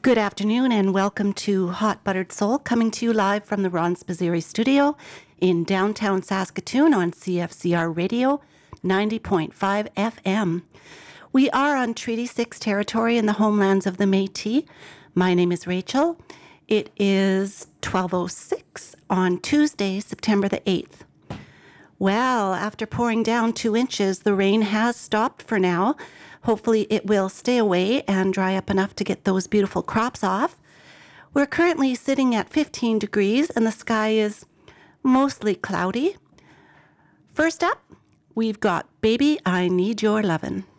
Good afternoon and welcome to Hot Buttered Soul, coming to you live from the Ron Spazieri studio in downtown Saskatoon on CFCR Radio 90.5 FM. We are on Treaty 6 territory in the homelands of the Métis. My name is Rachel. It is 12:06 on Tuesday, September the 8th. Well, after pouring down 2 inches, the rain has stopped for now. Hopefully it will stay away and dry up enough to get those beautiful crops off. We're currently sitting at 15 degrees and the sky is mostly cloudy. First up, we've got Baby, I Need Your Lovin'.